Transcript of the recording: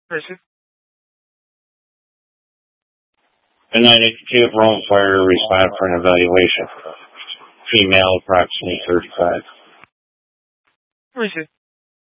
Person. And 92 of Rome Fire respond for an evaluation. Female, approximately 35. Person.